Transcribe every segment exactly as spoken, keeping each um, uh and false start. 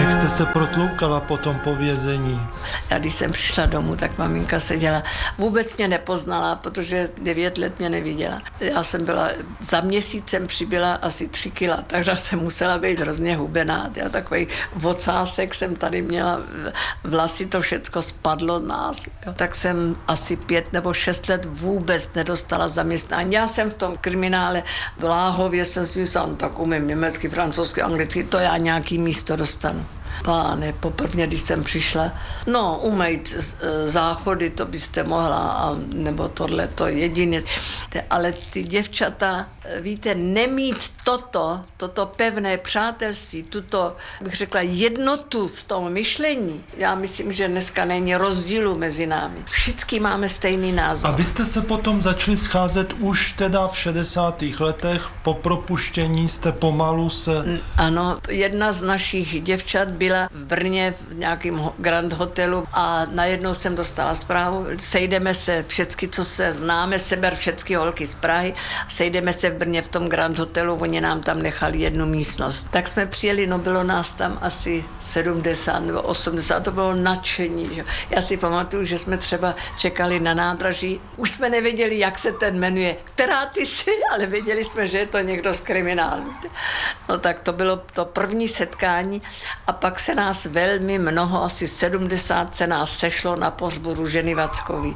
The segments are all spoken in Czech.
Jak jste se protloukala potom po vězení? Já když jsem přišla domů, tak maminka seděla. Vůbec mě nepoznala, protože devět let mě neviděla. Já jsem byla, za měsíc jsem přibyla asi tři kila, takže jsem musela být hrozně hubená. Já takový vocásek jsem tady měla, vlasy to všecko spadlo nás. Jo. Tak jsem asi pět nebo šest let vůbec nedostala zaměstnání. Já jsem v tom kriminále v Láhově jsem si myslela, no, tak umím německy, francouzsky, anglicky, to já nějaký místo dostanu. Páne, poprvé, když jsem přišla, no, umejt záchody, to byste mohla, a, nebo tohle, to jediné. Ale ty děvčata, víte, nemít toto, toto pevné přátelství, tuto, bych řekla, jednotu v tom myšlení, já myslím, že dneska není rozdílu mezi námi. Všichni máme stejný názor. A vy jste se potom začali scházet už teda v šedesátých letech, po propuštění jste pomalu se... Ano, jedna z našich děvčat byla v Brně v nějakém Grand hotelu a najednou jsem dostala zprávu, sejdeme se všechny, co se známe, seber všechny holky z Prahy, sejdeme se v Brně v tom Grand hotelu, oni nám tam nechali jednu místnost. Tak jsme přijeli, no bylo nás tam asi sedmdesát nebo osmdesát, to bylo nadšení. Že? Já si pamatuju, že jsme třeba čekali na nádraží, už jsme nevěděli, jak se ten jmenuje, která ty jsi, ale věděli jsme, že je to někdo z kriminálu. No tak to bylo to první setkání a pak se nás velmi mnoho, asi sedmdesát se nás sešlo na pohřbu Růženy Vackový.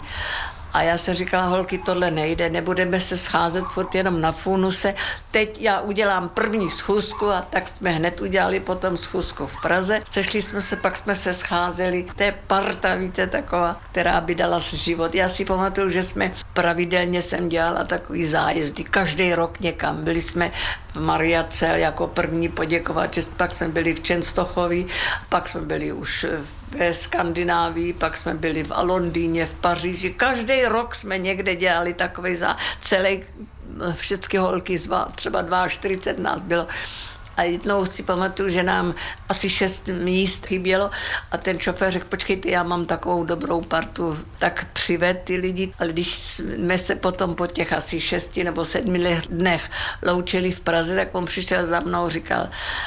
A já jsem říkala, holky, tohle nejde, nebudeme se scházet furt jenom na funuse. Teď já udělám první schůzku a tak jsme hned udělali potom schůzku v Praze. Sešli jsme se, pak jsme se scházeli. To je parta, víte, taková, která by dala život. Já si pamatuju, že jsme pravidelně jsem dělala takový zájezdy, každý rok někam. Byli jsme v Mariacel jako první poděkovač, pak jsme byli v Čenstochově, pak jsme byli už ve Skandinávii, pak jsme byli v Londýně, v Paříži. Každý rok jsme někde dělali takový za celý, všechny holky, třeba čtyřicet dva nás bylo. A jednou si pamatuju, že nám asi šest míst chybělo a ten šofér řekl, počkejte, já mám takovou dobrou partu, tak přived ty lidi. Ale když jsme se potom po těch asi šesti nebo sedmi dnech loučili v Praze, tak on přišel za mnou a říkal,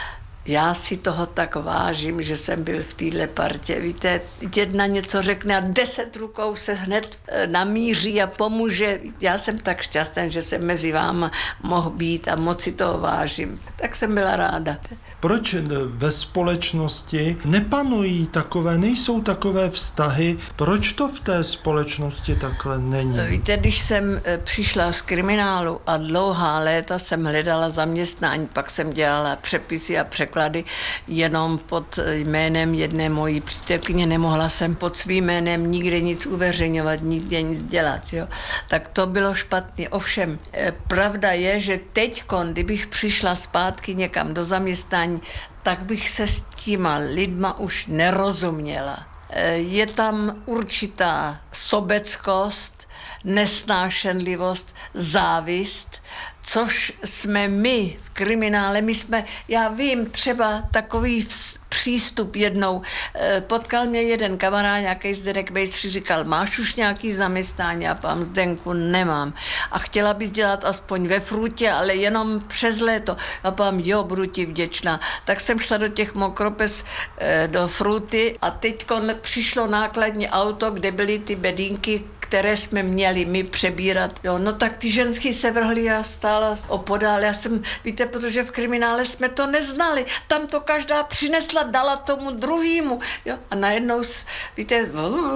já si toho tak vážím, že jsem byl v téhle partě. Víte, jedna něco řekne a deset rukou se hned namíří a pomůže. Já jsem tak šťastný, že jsem mezi váma mohl být a moc si toho vážím. Tak jsem byla ráda. Proč ve společnosti nepanují takové, nejsou takové vztahy? Proč to v té společnosti takhle není? Víte, když jsem přišla z kriminálu a dlouhá léta jsem hledala zaměstnání, pak jsem dělala přepisy a překlady jenom pod jménem jedné mojí přítelkyně. Nemohla jsem pod svým jménem nikde nic uveřejňovat, nikde nic dělat. Jo? Tak to bylo špatně. Ovšem, pravda je, že teďkon, kdybych přišla zpátky někam do zaměstnání, tak bych se s těma lidma už nerozuměla. Je tam určitá sobeckost, nesnášenlivost, závist, což jsme my v kriminále, my jsme, já vím, třeba takový přístup jednou, potkal mě jeden kamarád, nějaký Zdeněk Bejstři, říkal, máš už nějaký zaměstnání? A pám, Zdenku, nemám. A chtěla bys dělat aspoň ve Frutě, ale jenom přes léto. A pám, jo, budu ti vděčná. Tak jsem šla do těch Mokropes, do Fruty a teď přišlo nákladní auto, kde byly ty bedínky, které jsme měli my přebírat. Jo, no tak ty ženský se vrhly a stála opodál. Já jsem, víte, protože v kriminále jsme to neznali. Tam to každá přinesla, dala tomu druhýmu. Jo, a najednou, víte,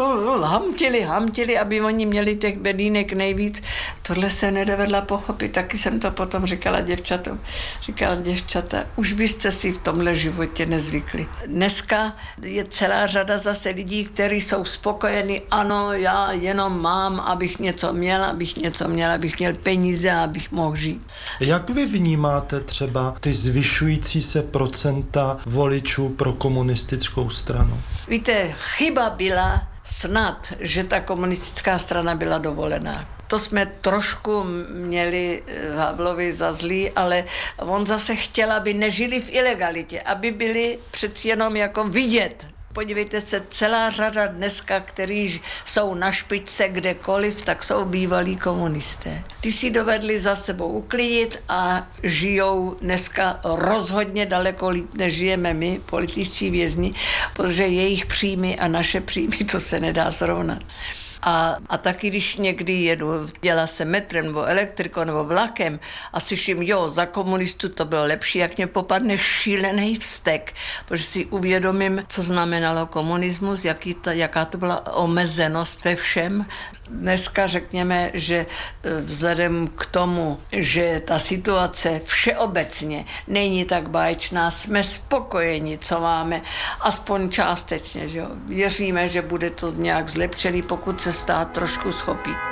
hamtili, hamtili, aby oni měli těch bedínek nejvíc. Tohle se nedovedla pochopit. Taky jsem to potom říkala děvčatům. Říkala děvčata, už byste si v tomhle životě nezvykli. Dneska je celá řada zase lidí, kteří jsou spokojeni. Ano, já jenom mám, abych něco měl, abych něco měl, abych měl peníze, abych mohl žít. Jak vy vnímáte třeba ty zvyšující se procenta voličů pro komunistickou stranu? Víte, chyba byla snad, že ta komunistická strana byla dovolená. To jsme trošku měli Havlovi za zlý, ale on zase chtěl, aby nežili v ilegalitě, aby byli přeci jenom jako vidět. Podívejte se, celá řada dneska, kteří jsou na špičce kdekoliv, tak jsou bývalí komunisté. Ty si dovedli za sebou uklidit a žijou dneska rozhodně daleko líp, než žijeme my, političtí vězni, protože jejich příjmy a naše příjmy, to se nedá srovnat. A, a taky, když někdy jedu, jela se metrem nebo elektrikou nebo vlakem a slyším, jo, za komunistu to bylo lepší, jak mě popadne šílený vztek, protože si uvědomím, co znamenalo komunismus, jaký ta, jaká to byla omezenost ve všem. Dneska řekněme, že vzhledem k tomu, že ta situace všeobecně není tak báječná, jsme spokojeni, co máme, aspoň částečně. Že jo? Věříme, že bude to nějak zlepšený, pokud se stát trošku schopí.